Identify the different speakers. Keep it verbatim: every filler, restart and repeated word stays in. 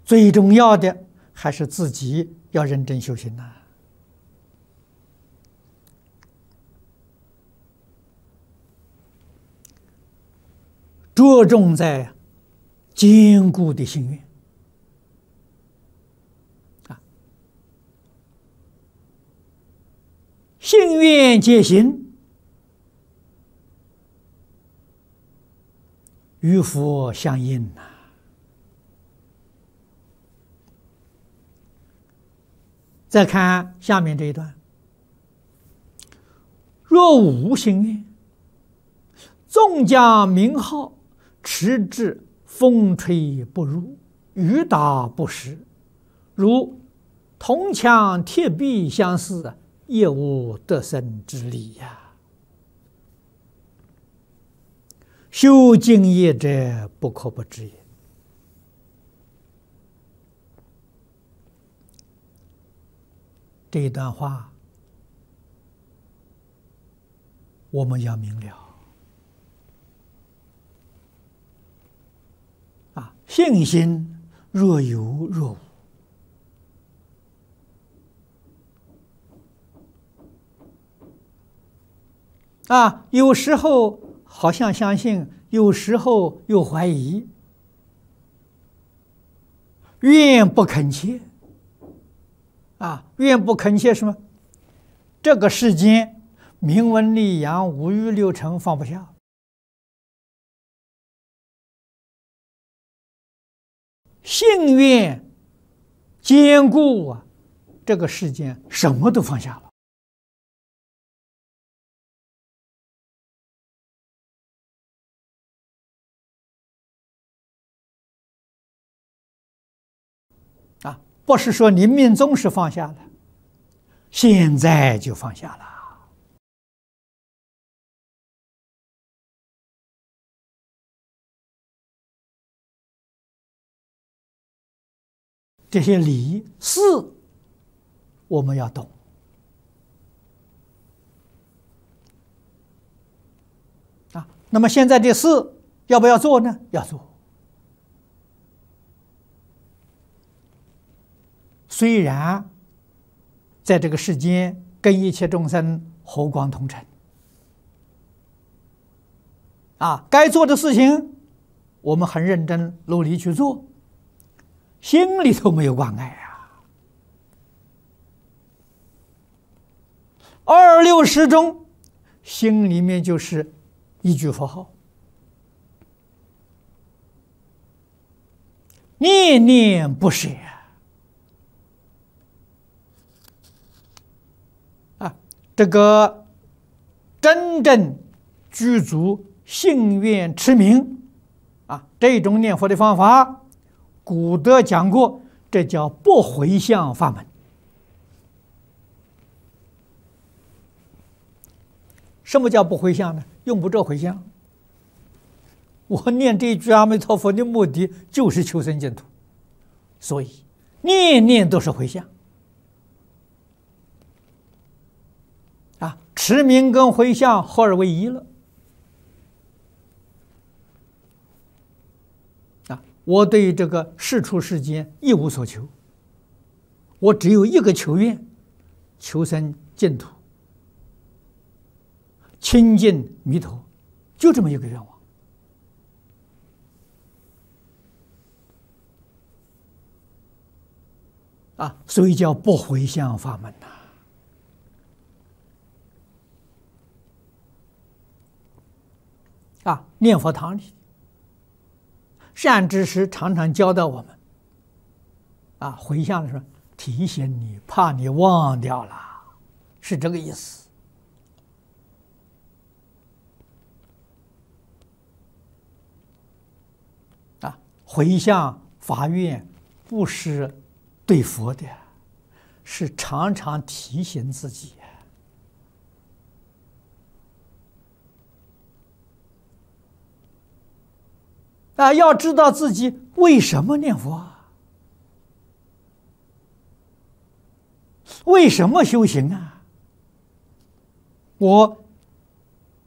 Speaker 1: 最重要的还是自己要认真修行呐。着重在坚固的心愿啊，心愿皆行，与佛相应呐。再看下面这一段：若无心愿，纵将名号，持之风吹不入，雨打不实，如铜墙铁壁相似，也无得生之理呀。修净业者，不可不知也。这一段话，我们要明了啊！信心若有若无啊，有时候好像相信，有时候又怀疑，愿不肯切。啊，愿不肯切什么？这个世间名闻利养、五欲六尘放不下，信愿坚固啊，这个世间什么都放下了。啊，不是说你命中时放下了，现在就放下了。这些理事我们要懂啊。那么现在的事要不要做呢？要做。虽然在这个世间跟一切众生和光同尘啊，该做的事情我们很认真努力去做，心里头没有挂碍啊。二六时中，心里面就是一句佛号，念念不舍啊。这个真正具足信愿持名啊，这种念佛的方法，古德讲过，这叫不回向法门。什么叫不回向呢？用不着回向。我念这一句阿弥陀佛的目的就是求生净土，所以念念都是回向啊，持名跟回向合二为一了啊！我对这个世出世间一无所求，我只有一个求愿，求生净土，亲近弥陀，就这么一个愿望啊！所以叫不回向法门呐。啊，念佛堂里善知识常常教导我们啊，回向的时候提醒你，怕你忘掉了，是这个意思啊。回向发愿不是对佛的，是常常提醒自己啊，要知道自己为什么念佛，为什么修行啊？我